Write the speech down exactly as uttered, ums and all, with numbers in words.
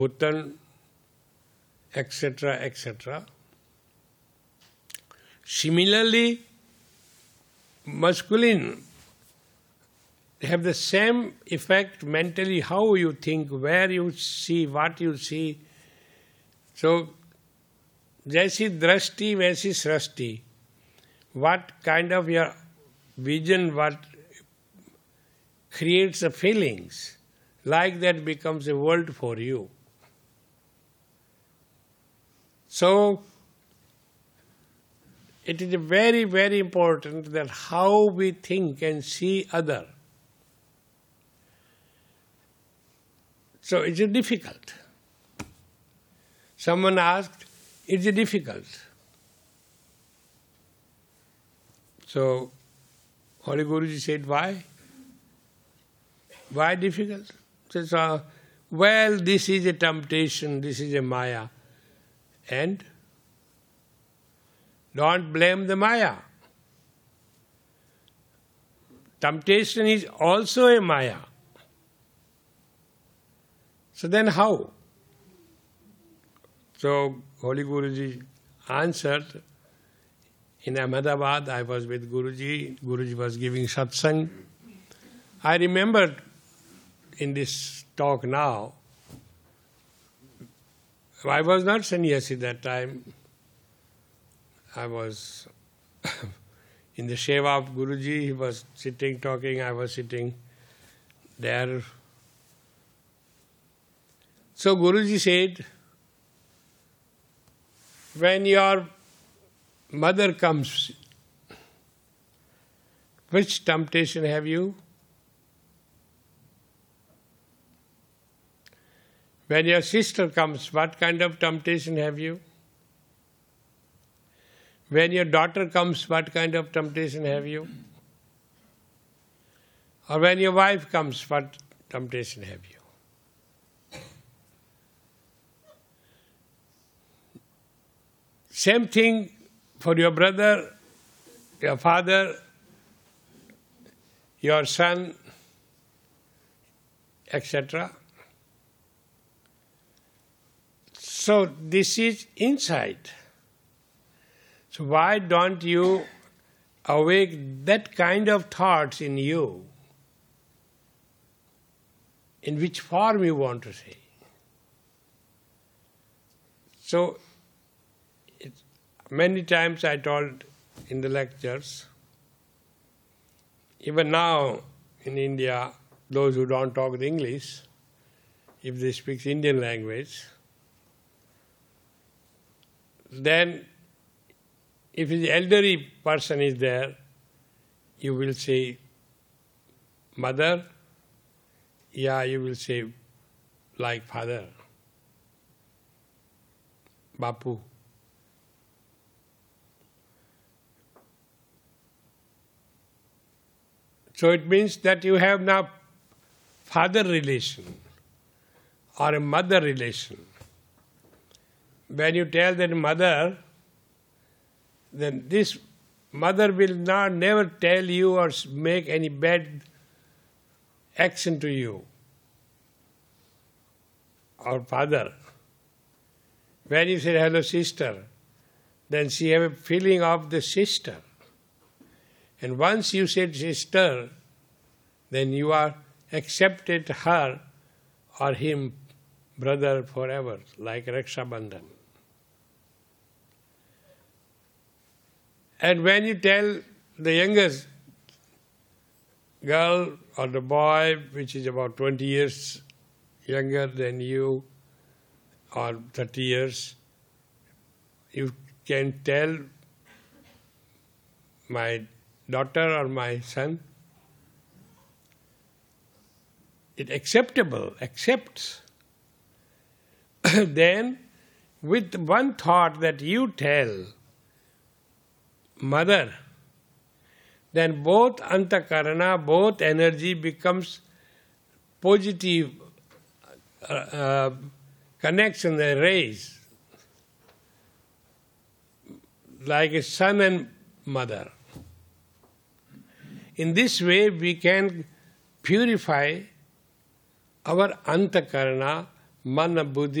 Bhutan, et cetera, et cetera. Similarly, masculine have the same effect mentally, how you think, where you see, what you see. So, jaisi drashti, vaisi srashti. What kind of your vision, what creates the feelings, like that becomes a world for you. So, it is very, very important that how we think and see other. So it's difficult. Someone asked, it's difficult. So Holy Guruji said, why? Why difficult? He says, uh, well, this is a temptation, this is a maya. And don't blame the maya. Temptation is also a maya. So then how? So Holy Guruji answered, in Ahmedabad, I was with Guruji, Guruji was giving satsang. I remember in this talk now, I was not sannyasi that time. I was in the seva of Guruji, he was sitting talking, I was sitting there. So Guruji said, when your mother comes, which temptation have you? When your sister comes, what kind of temptation have you? When your daughter comes, what kind of temptation have you? Or when your wife comes, what temptation have you? Same thing for your brother, your father, your son, et cetera. So this is inside. So why don't you awake that kind of thoughts in you? In which form you want to say. So it, many times I told in the lectures, even now in India, those who don't talk the English, if they speak Indian language, then if an elderly person is there, you will say mother, yeah, you will say like father, Bapu. So it means that you have now father relation or a mother relation. When you tell that mother, then this mother will not never tell you or make any bad action to you. Or father. When you say hello sister, then she have a feeling of the sister. And once you said sister, then you are accepted her or him brother forever, like Raksha Bandhan. And when you tell the youngest girl or the boy, which is about twenty years younger than you, or thirty years, you can tell my daughter or my son, it's acceptable, accepts. Then, with one thought that you tell, mother, then both antakarana, both energy becomes positive uh, uh, connection, they raise, like a son and mother. In this way, we can purify our antakarana Mana, buddhi,